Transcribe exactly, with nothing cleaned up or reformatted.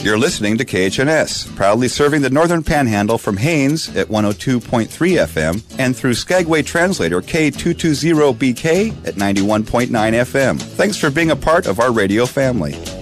You're listening to K H N S, proudly serving the Northern Panhandle from Haines at one oh two point three F M and through Skagway Translator K two two zero B K at ninety-one point nine F M. Thanks for being a part of our radio family.